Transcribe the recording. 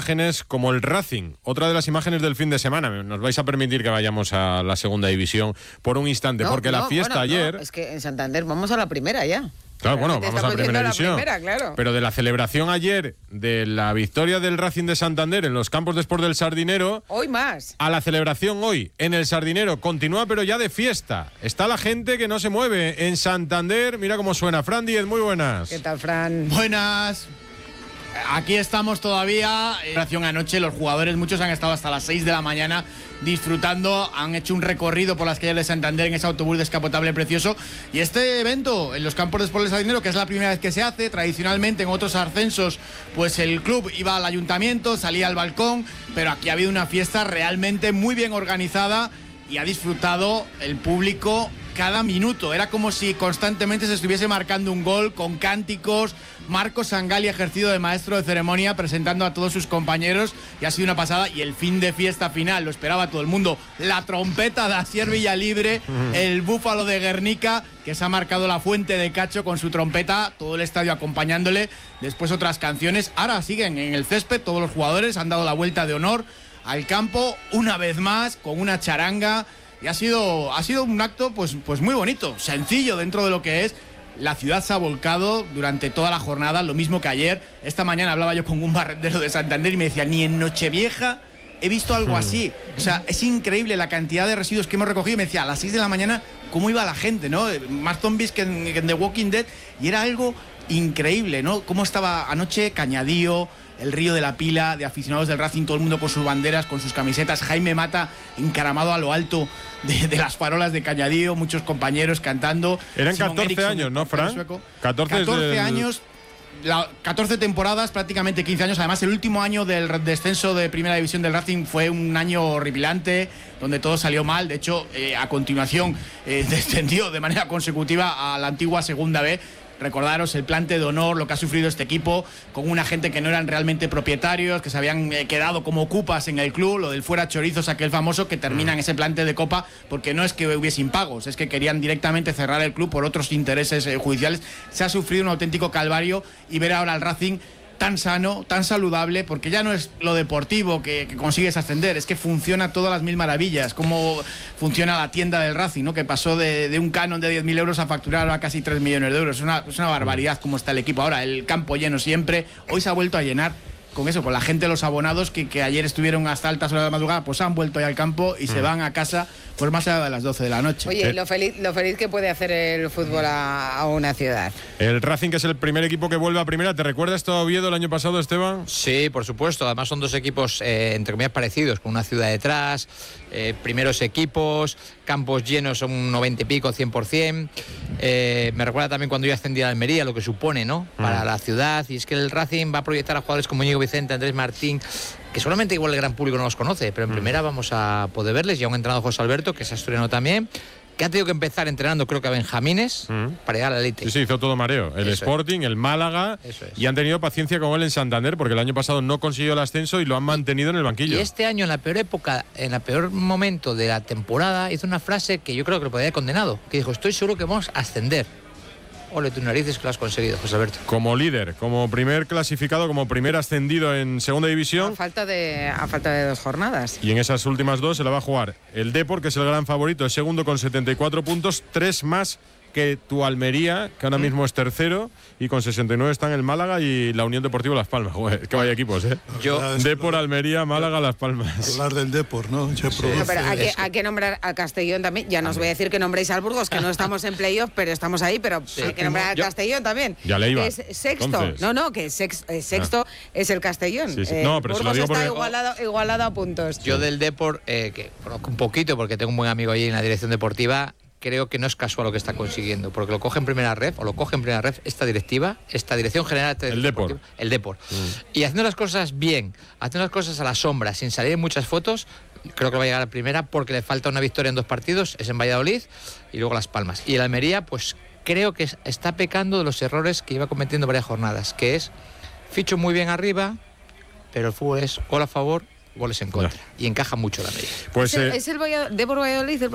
imágenes como el Racing, otra de las imágenes del fin de semana. Nos vais a permitir que vayamos a la segunda división por un instante, porque la fiesta ayer... No, es que en Santander vamos a la primera ya. Claro, bueno, vamos a la primera división. Claro. Pero de la celebración ayer de la victoria del Racing de Santander en los campos de Sport del Sardinero... Hoy más. A la celebración hoy en el Sardinero. Continúa, pero ya de fiesta. Está la gente que no se mueve en Santander. Mira cómo suena. Fran Díez, muy buenas. ¿Qué tal, Fran? Buenas. Aquí estamos todavía. Anoche los jugadores, muchos han estado hasta las 6 de la mañana disfrutando, han hecho un recorrido por las calles de Santander en ese autobús descapotable precioso. Y este evento en los campos de Sport del Sardinero, que es la primera vez que se hace, tradicionalmente en otros ascensos, pues el club iba al ayuntamiento, salía al balcón, pero aquí ha habido una fiesta realmente muy bien organizada y ha disfrutado el público cada minuto. Era como si constantemente se estuviese marcando un gol con cánticos. Marcos Sangali ha ejercido de maestro de ceremonia presentando a todos sus compañeros y ha sido una pasada. Y el fin de fiesta final lo esperaba todo el mundo. La trompeta de Asier Villalibre, el búfalo de Guernica, que se ha marcado la fuente de Cacho con su trompeta, todo el estadio acompañándole. Después otras canciones. Ahora siguen en el césped, todos los jugadores han dado la vuelta de honor al campo una vez más con una charanga. Y ha sido un acto pues muy bonito, sencillo dentro de lo que es. La ciudad se ha volcado durante toda la jornada, lo mismo que ayer. Esta mañana hablaba yo con un barrendero de Santander y me decía, ni en Nochevieja he visto algo así. O sea, es increíble la cantidad de residuos que hemos recogido. Y me decía, a las 6 de la mañana, cómo iba la gente, ¿no? Más zombies que en The Walking Dead. Y era algo increíble, ¿no? Cómo estaba anoche Cañadío, el Río de la Pila, de aficionados del Racing, todo el mundo con sus banderas, con sus camisetas. Jaime Mata encaramado a lo alto de las farolas de Cañadío, muchos compañeros cantando. Eran 14 años, ¿no, Fran? 14 años, 14 temporadas, prácticamente 15 años. Además, el último año del descenso de Primera División del Racing fue un año horripilante, donde todo salió mal. De hecho, a continuación descendió de manera consecutiva a la antigua Segunda B. Recordaros el plante de honor, lo que ha sufrido este equipo, con una gente que no eran realmente propietarios, que se habían quedado como ocupas en el club, lo del fuera chorizos, aquel famoso, que termina en ese plante de copa, porque no es que hubiese impagos, es que querían directamente cerrar el club por otros intereses judiciales. Se ha sufrido un auténtico calvario, y ver ahora al Racing tan sano, tan saludable, porque ya no es lo deportivo que consigues ascender, es que funciona todas las mil maravillas, como funciona la tienda del Racing, ¿no? Que pasó de un canon de 10.000 euros a facturar a casi 3 millones de euros. Es una barbaridad cómo está el equipo ahora, el campo lleno siempre. Hoy se ha vuelto a llenar con eso, con la gente, los abonados que ayer estuvieron hasta altas horas de madrugada, pues han vuelto ya al campo y se van a casa pues más allá de las 12 de la noche. Oye, lo feliz que puede hacer el fútbol a una ciudad. El Racing, que es el primer equipo que vuelve a primera. ¿Te recuerdas todo Oviedo el año pasado, Esteban? Sí, por supuesto. Además son dos equipos, entre comillas, parecidos, con una ciudad detrás, primeros equipos, campos llenos, son un 90 y pico, 100%. Me recuerda también cuando yo ascendí a Almería, lo que supone, ¿no? Para la ciudad. Y es que el Racing va a proyectar a jugadores como Íñigo Vicente, Andrés Martín, que solamente igual el gran público no los conoce, pero en primera vamos a poder verles. Ya un entrenador, José Alberto, que es asturiano también, que ha tenido que empezar entrenando, creo que a benjamines, para llegar a la élite. Sí, hizo todo mareo. El Sporting, el Málaga, y han tenido paciencia con él en Santander, porque el año pasado no consiguió el ascenso y lo han mantenido en el banquillo. Y este año, en la peor época, en el peor momento de la temporada, hizo una frase que yo creo que lo podría haber condenado, que dijo, estoy seguro que vamos a ascender. Ole, tus narices, que lo has conseguido, José Alberto. Como líder, como primer clasificado, como primer ascendido en segunda división. A falta de 2 jornadas. Y en esas últimas 2 se la va a jugar el Depor, que es el gran favorito, es segundo con 74 puntos, 3 más que tu Almería, que ahora mismo es tercero, y con 69 están el Málaga y la Unión Deportiva Las Palmas. Joder, que vaya equipos, ¿eh? Depor, Almería, Málaga, Las Palmas. Hablar del Depor, ¿no? Sí. No, pero hay que nombrar al Castellón también. Ya no os voy a decir que nombréis al Burgos, que no estamos en playoff, pero estamos ahí, pero hay que nombrar al Castellón también. Ya le iba. Que es sexto. Entonces. No, que sexto es el Castellón. Sí. No, pero Burgos se lo digo está porque... igualado a puntos. Yo del Depor, que conozco un poquito porque tengo un buen amigo allí en la dirección deportiva, creo que no es casual lo que está consiguiendo, porque lo coge en primera red esta dirección general el Depor. El Depor. Y haciendo las cosas bien, haciendo las cosas a la sombra, sin salir en muchas fotos, creo que va a llegar a primera, porque le falta una victoria en 2 partidos, es en Valladolid y luego Las Palmas. Y el Almería, pues creo que está pecando de los errores que iba cometiendo varias jornadas, que es ficho muy bien arriba, pero el fútbol es gol a favor, goles en contra. Y encaja mucho la Almería. Pues, ¿Es el Depor Valladolid?